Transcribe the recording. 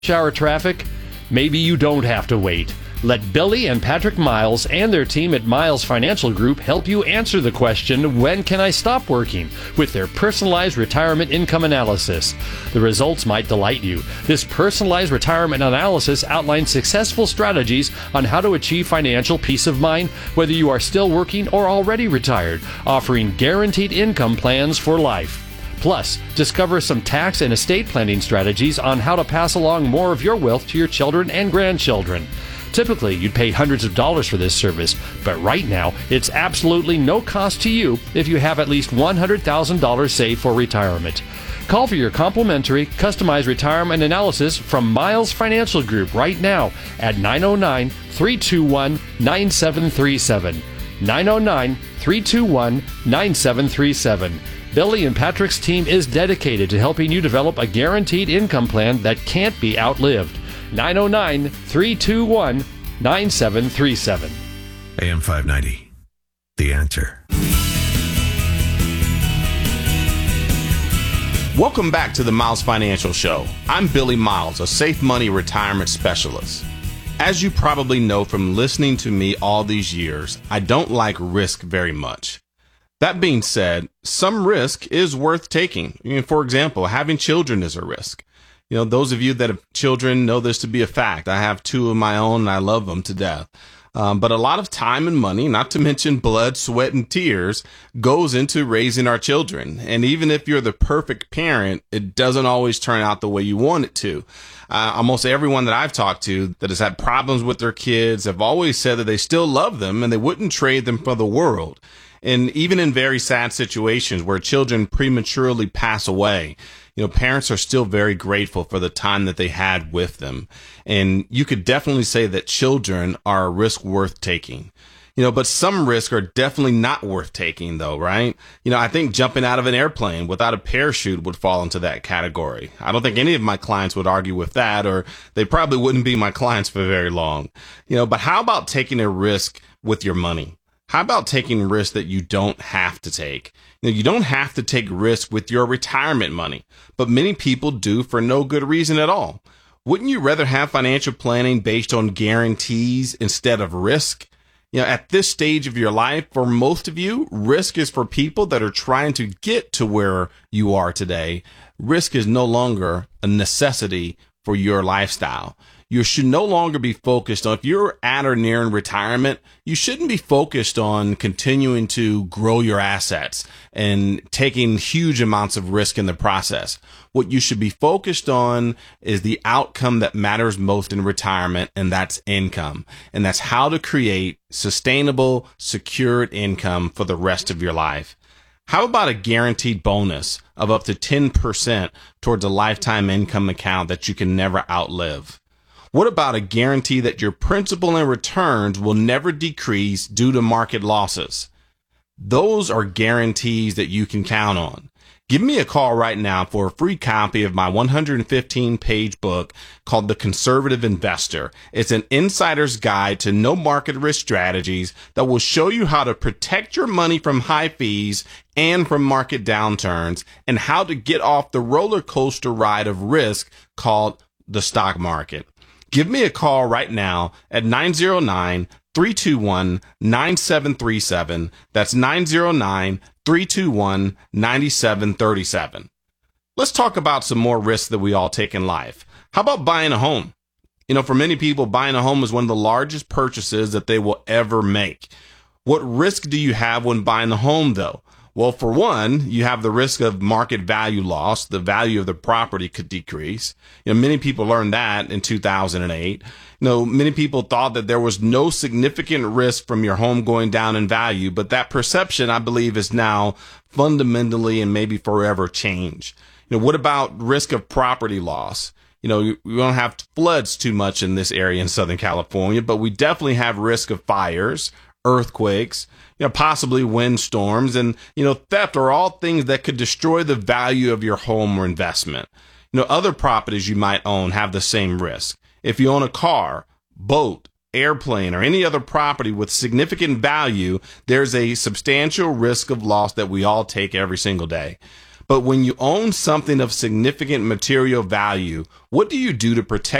Hour traffic? Maybe you don't have to wait. Let Billy and Patrick Miles and their team at Miles Financial Group help you answer the question, when can I stop working? With their personalized retirement income analysis. The results might delight you. This personalized retirement analysis outlines successful strategies on how to achieve financial peace of mind, whether you are still working or already retired, offering guaranteed income plans for life. Plus, discover some tax and estate planning strategies on how to pass along more of your wealth to your children and grandchildren. Typically, you'd pay hundreds of dollars for this service, but right now, it's absolutely no cost to you if you have at least $100,000 saved for retirement. Call for your complimentary, customized retirement analysis from Miles Financial Group right now at 909-321-9737. 909-321-9737. Billy and Patrick's team is dedicated to helping you develop a guaranteed income plan that can't be outlived. 909-321-9737. AM 590, The Answer. Welcome back to the Miles Financial Show. I'm Billy Miles, a safe money retirement specialist. As you probably know from listening to me all these years, I don't like risk very much. That being said, some risk is worth taking. For example, having children is a risk. Those of you that have children know this to be a fact. I have two of my own and I love them to death. But a lot of time and money, not to mention blood, sweat, and tears, goes into raising our children. And even if you're the perfect parent, it doesn't always turn out the way you want it to. Almost everyone that I've talked to that has had problems with their kids have always said that they still love them and they wouldn't trade them for the world. And even in very sad situations where children prematurely pass away, parents are still very grateful for the time that they had with them. And you could definitely say that children are a risk worth taking. But some risks are definitely not worth taking, though, right? I think jumping out of an airplane without a parachute would fall into that category. I don't think any of my clients would argue with that, or they probably wouldn't be my clients for very long. But how about taking a risk with your money? How about taking risks that you don't have to take? You don't have to take risks with your retirement money, but many people do for no good reason at all. Wouldn't you rather have financial planning based on guarantees instead of risk? At this stage of your life, for most of you, risk is for people that are trying to get to where you are today. Risk is no longer a necessity for your lifestyle. You should no longer be focused on, if you're at or near in retirement, you shouldn't be focused on continuing to grow your assets and taking huge amounts of risk in the process. What you should be focused on is the outcome that matters most in retirement, and that's income. And that's how to create sustainable, secured income for the rest of your life. How about a guaranteed bonus of up to 10% towards a lifetime income account that you can never outlive? What about a guarantee that your principal and returns will never decrease due to market losses? Those are guarantees that you can count on. Give me a call right now for a free copy of my 115-page book called The Conservative Investor. It's an insider's guide to no market risk strategies that will show you how to protect your money from high fees and from market downturns, and how to get off the roller coaster ride of risk called the stock market. Give me a call right now at 909-321-9737. That's 909-321-9737. Let's talk about some more risks that we all take in life. How about buying a home? For many people, buying a home is one of the largest purchases that they will ever make. What risk do you have when buying a home, though? Well, for one, you have the risk of market value loss. The value of the property could decrease. Many people learned that in 2008. Many people thought that there was no significant risk from your home going down in value, but that perception, I believe, is now fundamentally and maybe forever changed. What about risk of property loss? We don't have floods too much in this area in Southern California, but we definitely have risk of fires, earthquakes, possibly windstorms, and, theft are all things that could destroy the value of your home or investment. Other properties you might own have the same risk. If you own a car, boat, airplane, or any other property with significant value, there's a substantial risk of loss that we all take every single day. But when you own something of significant material value, what do you do to protect